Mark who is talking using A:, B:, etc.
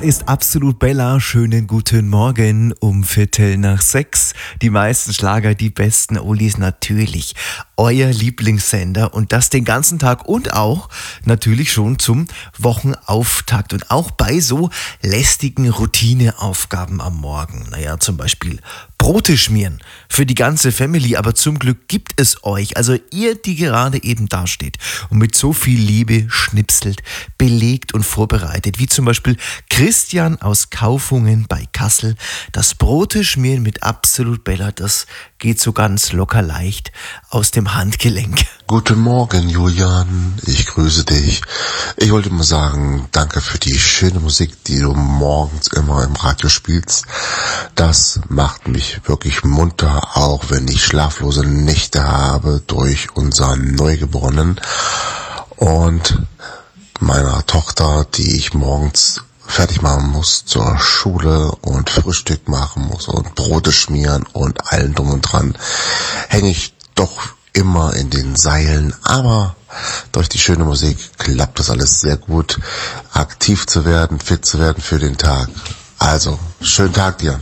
A: ist Absolut Bella. Schönen guten Morgen um 5:45. Die meisten Schlager, die besten Oldies natürlich. Euer Lieblingssender und das den ganzen Tag und auch natürlich schon zum Wochenauftakt und auch bei so lästigen Routineaufgaben am Morgen. Naja, zum Beispiel Brote schmieren für die ganze Family, aber zum Glück gibt es euch, also ihr, die gerade eben dasteht und mit so viel Liebe schnipselt, belegt und vorbereitet, wie zum Beispiel Christian aus Kaufungen bei Kassel. Das Brote schmieren mit Absolut Bella, das geht so ganz locker leicht aus dem Handgelenk.
B: Guten Morgen, Julian. Ich grüße dich. Ich wollte mal sagen, danke für die schöne Musik, die du morgens immer im Radio spielst. Das macht mich wirklich munter, auch wenn ich schlaflose Nächte habe durch unseren Neugeborenen und meiner Tochter, die ich morgens fertig machen muss zur Schule und Frühstück machen muss und Brote schmieren und allem drum und dran, hänge ich doch immer in den Seilen, aber durch die schöne Musik klappt das alles sehr gut, aktiv zu werden, fit zu werden für den Tag. Also, schönen Tag dir.